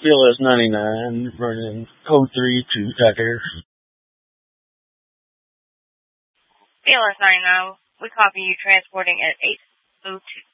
PLS 99, running code 3 to Tucker. PLS 99, we copy you transporting at 802.